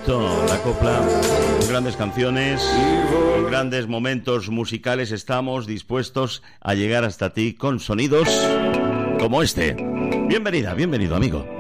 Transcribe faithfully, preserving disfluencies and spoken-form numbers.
bonito, la copla, con grandes canciones, con grandes momentos musicales. Estamos dispuestos a llegar hasta ti con sonidos como este. Bienvenida, bienvenido, amigo.